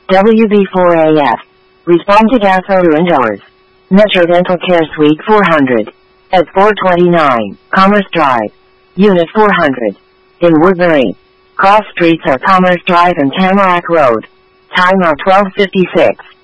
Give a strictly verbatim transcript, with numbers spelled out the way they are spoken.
W B four A F. Respond to gas odor indoors. Metro Dental Care Suite four hundred. At four twenty-nine, Commerce Drive. Unit four hundred. In Woodbury. Cross streets are Commerce Drive and Tamarack Road. Time are twelve fifty-six.